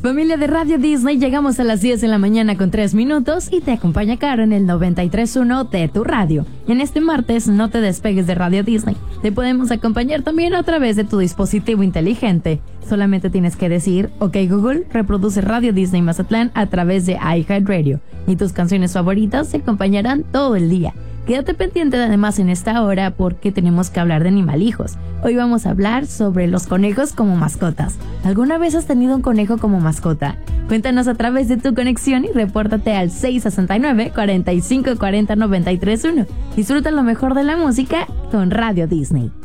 Familia de Radio Disney, llegamos a las 10 de la mañana con 3 minutos y te acompaña Caro en el 93.1 de tu radio. Y en este martes no te despegues de Radio Disney. Te podemos acompañar también a través de tu dispositivo inteligente. Solamente tienes que decir, ok Google, reproduce Radio Disney Mazatlán a través de iHeartRadio. Y tus canciones favoritas te acompañarán todo el día. Quédate pendiente además en esta hora porque tenemos que hablar de animalijos. Hoy vamos a hablar sobre los conejos como mascotas. ¿Alguna vez has tenido un conejo como mascota? Cuéntanos a través de tu conexión y repórtate al 669-4540-931. Disfruta lo mejor de la música con Radio Disney.